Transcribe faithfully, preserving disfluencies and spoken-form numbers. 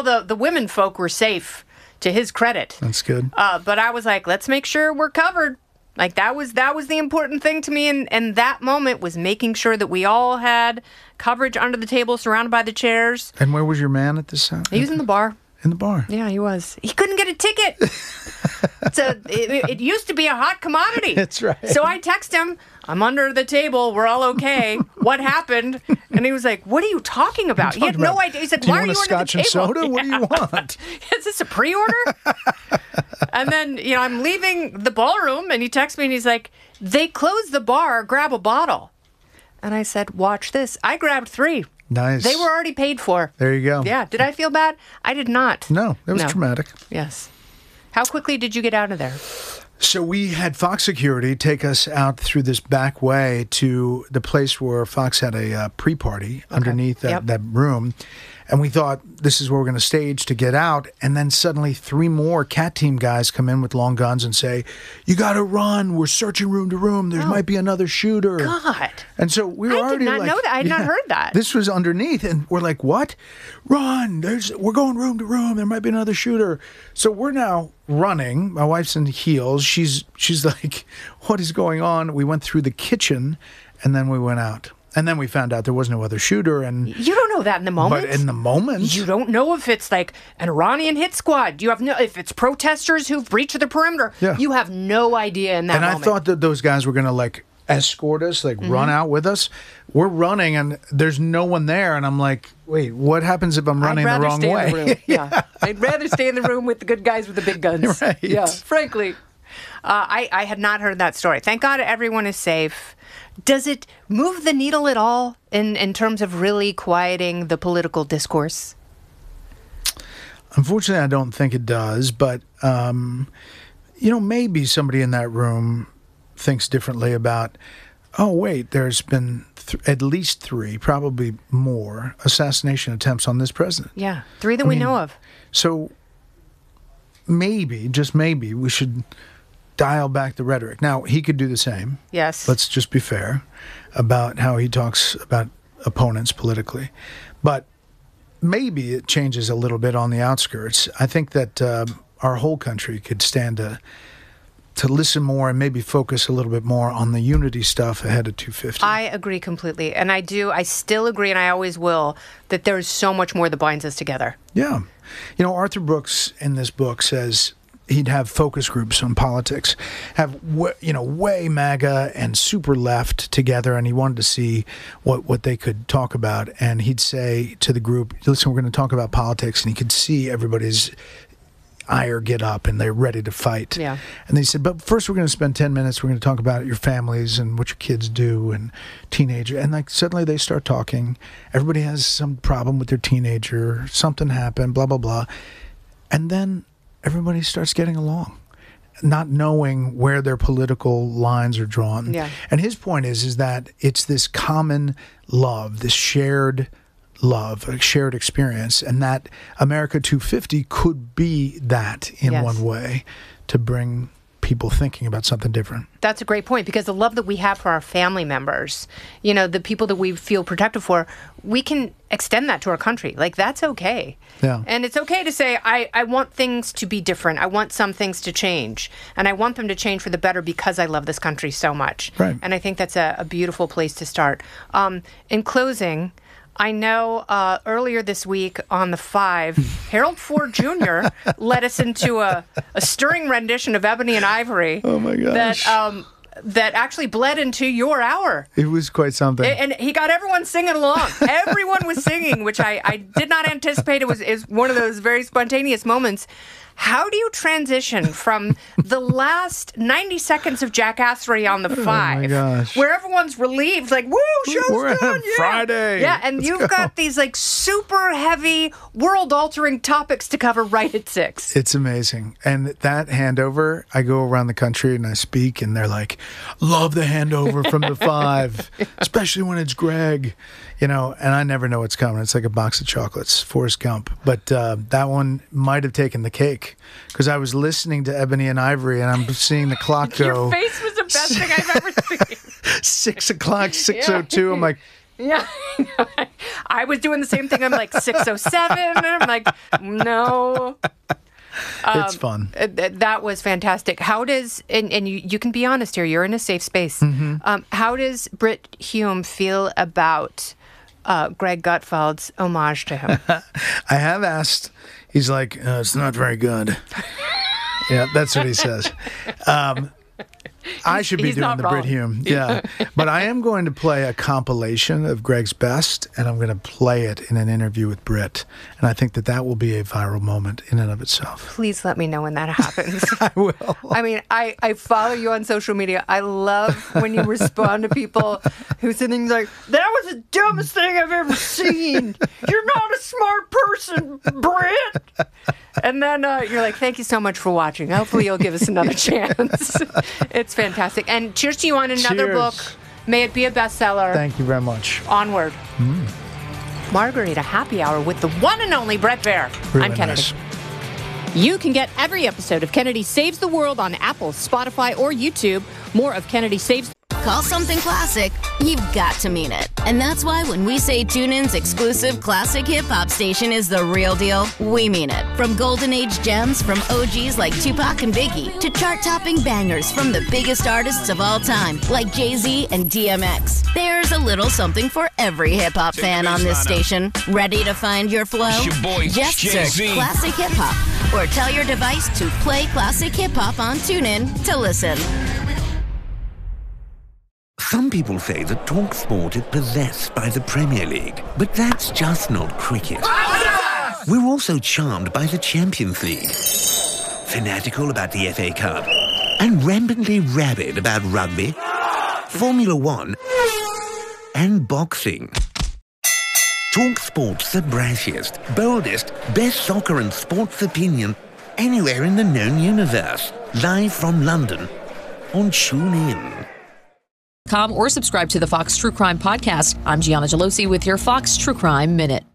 the, the women folk were safe, to his credit. That's good. Uh, but I was like, let's make sure we're covered. Like, that was that was the important thing to me. And, and that moment was making sure that we all had coverage under the table, surrounded by the chairs. And where was your man at this time? He was in the bar. In the bar? Yeah, he was. He couldn't get a ticket. So it, it used to be a hot commodity. That's right. So I text him, I'm under the table. We're all okay. What happened? And he was like, what are you talking about? He had no about? idea. He's like, Do you why are want you a under scotch the and table? soda? What do you want? Is this a pre-order? And then, you know, I'm leaving the ballroom, and he texts me, and he's like, they closed the bar. Grab a bottle. And I said, watch this. I grabbed three. Nice. They were already paid for. There you go. Yeah. Did I feel bad? I did not. No, it was No. traumatic. Yes. How quickly did you get out of there? So we had Fox Security take us out through this back way to the place where Fox had a uh, pre-party underneath that, Yep. that room. And we thought, this is where we're going to stage to get out. And then suddenly three more Cat Team guys come in with long guns and say, you got to run. We're searching room to room. There Oh. might be another shooter. God. And so we were I did already not like, know that. I had not heard that. This was underneath, and we're like, what? Run. There's we're going room to room. There might be another shooter. So we're now running. My wife's in heels. She's she's like, what is going on? We went through the kitchen, and then we went out. And then we found out there was no other shooter. And You don't know that in the moment. But in the moment, You don't know if it's like an Iranian hit squad. You have no, if it's protesters who've breached the perimeter. Yeah. You have no idea in that and moment. I thought that those guys were going to like escort us, like Mm-hmm. run out with us. We're running, and there's no one there. And I'm like, wait, what happens if I'm running I'd the rather wrong stay way? in the room. Yeah. I'd rather stay in the room with the good guys with the big guns. Right. Yeah, frankly. Uh, I, I had not heard that story. Thank God everyone is safe. Does it move the needle at all in, in terms of really quieting the political discourse? Unfortunately, I don't think it does, but, um, you know, maybe somebody in that room thinks differently about, oh, wait, there's been th- at least three, probably more, assassination attempts on this president. Yeah, three that I we mean, know of. So maybe, just maybe, we should dial back the rhetoric. Now, he could do the same. Yes. Let's just be fair about how he talks about opponents politically. But maybe it changes a little bit on the outskirts. I think that uh, our whole country could stand to to listen more and maybe focus a little bit more on the unity stuff ahead of two fifty. I agree completely. And I do, I still agree, and I always will, that there's so much more that binds us together. Yeah. You know, Arthur Brooks in this book says he'd have focus groups on politics, have, w- you know, way MAGA and super left together, and he wanted to see what, what they could talk about. And he'd say to the group, listen, we're going to talk about politics, and he could see everybody's ire get up and they're ready to fight. Yeah. And they said, but first we're going to spend ten minutes, we're going to talk about your families and what your kids do and teenager. And like suddenly they start talking. Everybody has some problem with their teenager. Something happened, blah, blah, blah. And then everybody starts getting along, not knowing where their political lines are drawn. Yeah. And his point is, is that it's this common love, this shared love, a shared experience, and that America two fifty could be that in Yes. one way to bring people thinking about something different. That's a great point, because the love that we have for our family members, you know, the people that we feel protective for, we can extend that to our country. Like, that's okay. Yeah. And it's okay to say, I, I want things to be different. I want some things to change. And I want them to change for the better because I love this country so much. Right. And I think that's a, a beautiful place to start. Um, in closing, I know uh, earlier this week on The Five, Harold Ford Junior led us into a, a stirring rendition of Ebony and Ivory. Oh, my gosh. That um, that actually bled into your hour. It was quite something. And he got everyone singing along. Everyone was singing, which I, I did not anticipate. It was, it was one of those very spontaneous moments. How do you transition from the last ninety seconds of jackassery on The Five, gosh. where everyone's relieved, like, woo, show's We're done, on yeah. Friday. Yeah, and Let's you've go. got these, like, super heavy, world-altering topics to cover right at six. It's amazing. And that handover, I go around the country and I speak, and they're like, love the handover from The Five, especially when it's Greg. You know, and I never know what's coming. It's like a box of chocolates, Forrest Gump. But uh, that one might have taken the cake, because I was listening to Ebony and Ivory, and I'm seeing the clock go. Your face was the best thing I've ever seen. Six o'clock, six oh two. I'm like, Yeah. I was doing the same thing. I'm like, six oh seven. And I'm like, no. Um, it's fun. Th- that was fantastic. How does, and, and you, you can be honest here, you're in a safe space. Mm-hmm. Um, how does Brit Hume feel about uh, Greg Gutfeld's homage to him? I have asked. He's like, uh, it's not very good. Yeah, that's what he says. Um, I should be He's doing not the wrong. Brit Hume. Yeah. But I am going to play a compilation of Greg's best, and I'm going to play it in an interview with Brit. And I think that that will be a viral moment in and of itself. Please let me know when that happens. I will. I mean, I, I follow you on social media. I love when you respond to people who say things like, that was the dumbest thing I've ever seen. You're not a smart person, Brit. And then uh, you're like, thank you so much for watching. Hopefully you'll give us another chance. It's fantastic. And cheers to you on another Cheers. book. May it be a bestseller. Thank you very much. Onward. Mm. Margarita Happy Hour with the one and only Bret Baier. Really I'm Kennedy. nice. You can get every episode of Kennedy Saves the World on Apple, Spotify, or YouTube. More of Kennedy Saves... Call something classic, you've got to mean it. And that's why when we say TuneIn's exclusive classic hip-hop station is the real deal, we mean it. From Golden Age gems from O Gs like Tupac and Biggie to chart-topping bangers from the biggest artists of all time like Jay-Z and D M X. There's a little something for every hip-hop fan on this station. Ready to find your flow? It's your boy, Just Jay-Z. search Classic Hip Hop or tell your device to play Classic Hip Hop on TuneIn to listen. Some people say that TalkSport is possessed by the Premier League, but that's just not cricket. We're also charmed by the Champions League, fanatical about the F A Cup, and rampantly rabid about rugby, Formula One, and boxing. TalkSport's the brashiest, boldest, best soccer and sports opinion anywhere in the known universe. Live from London on TuneIn. Com or subscribe to the Fox True Crime Podcast. I'm Gianna Gelosi with your Fox True Crime Minute.